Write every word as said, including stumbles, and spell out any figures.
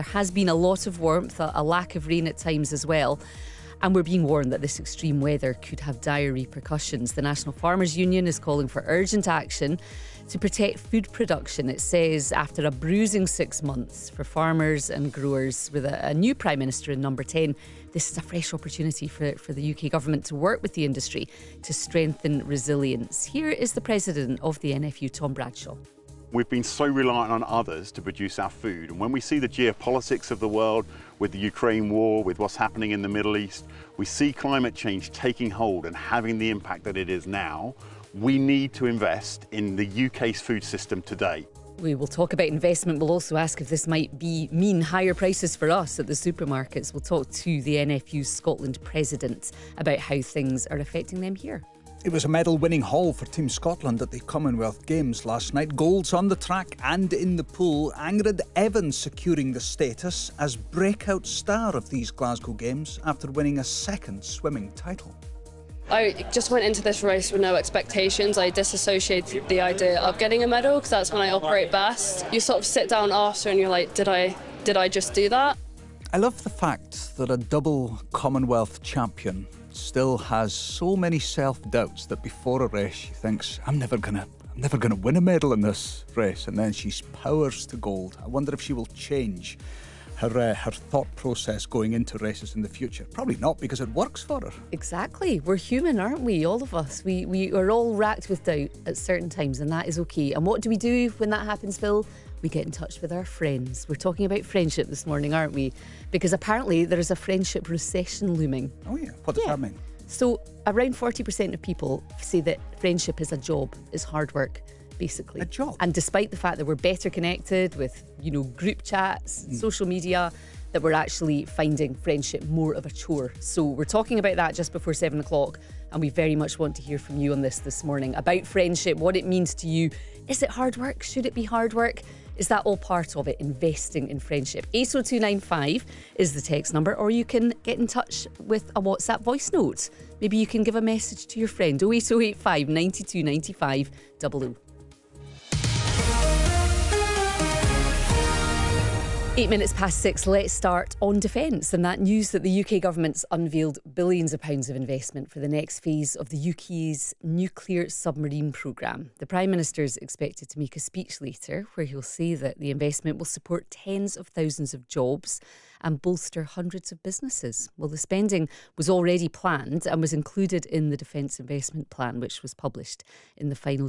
There has been a lot of warmth, a, a lack of rain at times as well. And we're being warned that this extreme weather could have dire repercussions. The National Farmers Union is calling for urgent action to protect food production. It says after a bruising six months for farmers and growers with a, a new Prime Minister in number ten, this is a fresh opportunity for, for the U K government to work with the industry to strengthen resilience. Here is the President of the N F U, Tom Bradshaw. We've been so reliant on others to produce our food, and when we see the geopolitics of the world with the Ukraine war, with what's happening in the Middle East, we see climate change taking hold and having the impact that it is now. We need to invest in the U K's food system today. We will talk about investment. We'll also ask if this might be mean higher prices for us at the supermarkets. We'll talk to the N F U's Scotland president about how things are affecting them here. It was a medal-winning haul for Team Scotland at the Commonwealth Games last night. Golds on the track and in the pool. Angharad Evans securing the status as breakout star of these Glasgow Games after winning a second swimming title. I just went into this race with no expectations. I disassociated the idea of getting a medal because that's when I operate best. You sort of sit down after and you're like, did I, did I just do that? I love the fact that a double Commonwealth champion still has so many self-doubts that before a race she thinks, I'm never gonna I'm never gonna win a medal in this race, and then she powers to gold. I wonder if she will change her uh, her thought process going into races in the future. Probably not, because it works for her. Exactly. We're human, aren't we? All of us. We, we are all racked with doubt at certain times, and that is okay. And what do we do when that happens, Phil? We get in touch with our friends. We're talking about friendship this morning, aren't we? Because apparently there is a friendship recession looming. Oh yeah, what does yeah. that mean? So around forty percent of people say that friendship is a job, is hard work, basically. A job? And despite the fact that we're better connected with, you know, group chats, mm. social media, that we're actually finding friendship more of a chore. So we're talking about that just before seven o'clock, and we very much want to hear from you on this this morning about friendship, what it means to you. Is it hard work? Should it be hard work? Is that all part of it, investing in friendship? eight oh two nine five is the text number, or you can get in touch with a WhatsApp voice note. Maybe you can give a message to your friend. oh eight oh eight five, nine two nine five, double oh. Eight minutes past six, let's start on defence, and that news that the U K government's unveiled billions of pounds of investment for the next phase of the U K's nuclear submarine programme. The Prime Minister is expected to make a speech later where he'll say that the investment will support tens of thousands of jobs and bolster hundreds of businesses. Well, the spending was already planned and was included in the Defence Investment Plan, which was published in the final